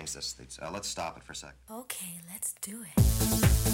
this. Let's stop it for a sec. Okay, let's do it.